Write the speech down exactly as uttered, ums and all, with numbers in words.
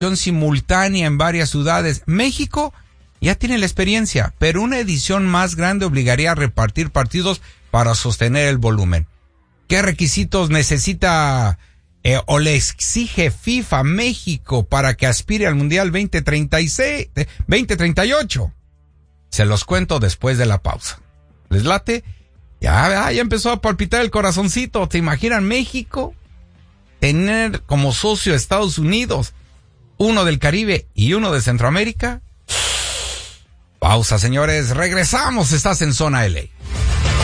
simultánea en varias ciudades. México ya tiene la experiencia, pero una edición más grande obligaría a repartir partidos para sostener el volumen. ¿Qué requisitos necesita eh, o le exige FIFA a México para que aspire al Mundial veinte treinta y seis, veinte treinta y ocho? Se los cuento después de la pausa. ¿Les late? Ya, ya empezó a palpitar el corazoncito. ¿Te imaginan México tener como socio a Estados Unidos, uno del Caribe y uno de Centroamérica? Pausa, señores. Regresamos. Estás en Zona L A.